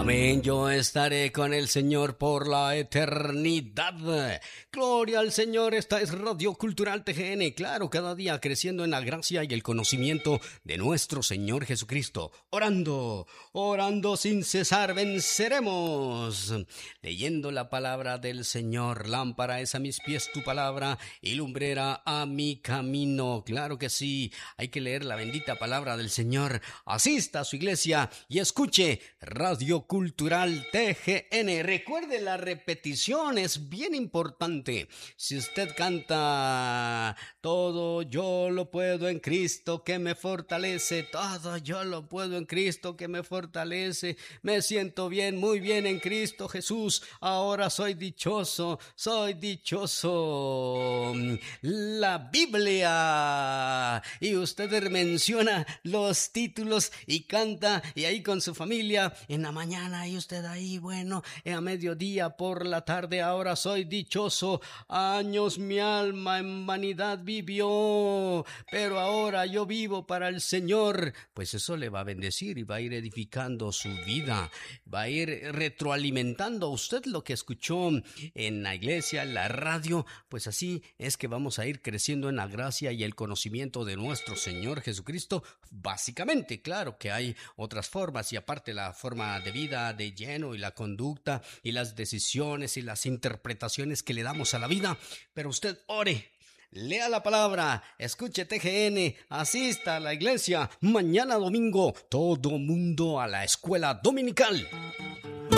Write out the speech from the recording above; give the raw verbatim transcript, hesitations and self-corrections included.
Amén, yo estaré con el Señor por la eternidad. Gloria al Señor, esta es Radio Cultural T G N, claro, cada día creciendo en la gracia y el conocimiento de nuestro Señor Jesucristo. Orando, orando sin cesar, venceremos. Leyendo la palabra del Señor, lámpara es a mis pies tu palabra y lumbrera a mi camino. Claro que sí, hay que leer la bendita palabra del Señor. Asista a su iglesia y escuche Radio Cultural T G N. Recuerde, la repetición es bien importante. Si usted canta todo yo lo puedo en Cristo que me fortalece, todo yo lo puedo en Cristo que me fortalece, me siento bien, muy bien en Cristo Jesús, ahora soy dichoso, soy dichoso. La Biblia, y usted menciona los títulos y canta, y ahí con su familia en la mañana, y usted ahí, bueno, a mediodía, por la tarde, ahora soy dichoso. Años mi alma en vanidad vivió, pero ahora yo vivo para el Señor. Pues eso le va a bendecir y va a ir edificando su vida, va a ir retroalimentando a usted lo que escuchó en la iglesia, en la radio. Pues así es que vamos a ir creciendo en la gracia y el conocimiento de nuestro Señor Jesucristo. Básicamente, claro que hay otras formas, y aparte la forma de vida de lleno y la conducta y las decisiones y las interpretaciones que le damos a la vida. Pero usted ore, lea la palabra, escuche T G N, asista a la iglesia. Mañana domingo, todo mundo a la escuela dominical.